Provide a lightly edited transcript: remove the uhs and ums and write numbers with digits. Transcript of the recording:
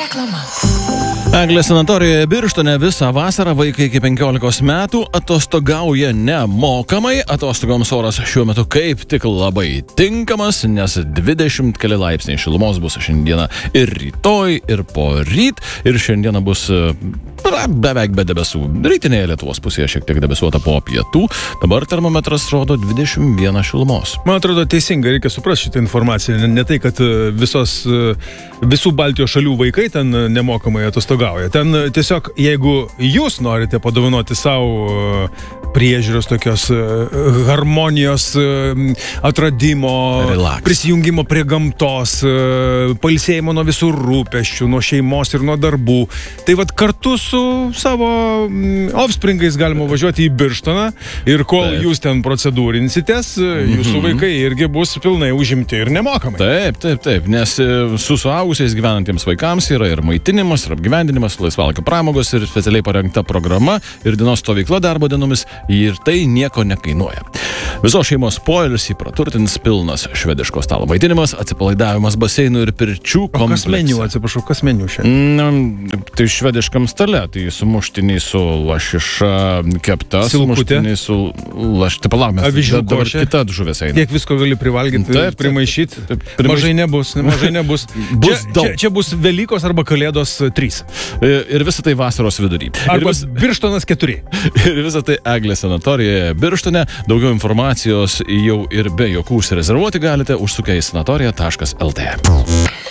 Reklama. Eglės sanatorijoje Birštone visą vasarą vaikai iki 15 metų atostogauja nemokamai. Atostogoms oras šiuo metu kaip tik labai tinkamas, nes 20 keli laipsniai šilumos bus šiandieną ir rytoj, ir poryt. Ir šiandieną bus beveik be debesų. Rytinėje Lietuvos pusėje šiek tiek debesuota po pietų. Dabar termometras rodo 21 šilumos. Man atrodo teisingai, reikia suprasti šitą informaciją. Ne tai, kad visų Baltijos šalių vaikai ten nemokamai atostogauja. Ten tiesiog, jeigu jūs norite padovanoti savo priežiūros tokios harmonijos atradimo, Relax. prisijungimo prie gamtos, pailsėjimo nuo visų rūpesčių, nuo šeimos ir nuo darbų. Tai vat kartu su savo offspringais galima važiuoti į Birštoną ir kol jūs ten procedūrinsitės, jūsų vaikai irgi bus pilnai užimti ir nemokamai. Taip, nes su suaugusiais gyvenantiems vaikams yra ir maitinimas, ir apgyvendinimas, laisvalaikio pramogos, ir specialiai parengta programa, ir dienos stovykla darbo dienomis, ir tai nieko nekainuoja. Visos šeimos poilsį praturtins pilnas švediško stalo maitinimas, atsipalaidavimas baseinų ir pirčių kompleksas. Kas meniu, atsiprašau, kas meniu šiandien? Tai švediškam stale, tai sumuštiniai su lašiša kepta, sumuštiniai su lašiša, tai palauk, mes dabar kita žuvis eina. Tiek visko gali privalgyti, primaišyti. Mažai nebus. Čia bus Velykos arba Kalėdos 3. Ir visą tai vasaros vidury. Arba Birštonas 4. Ir visą tai Eglės sanatorijoje Birštone. Daugiau informacijos jau ir be jokių užsirezervuoti galite užsukę į sanatorija.lt.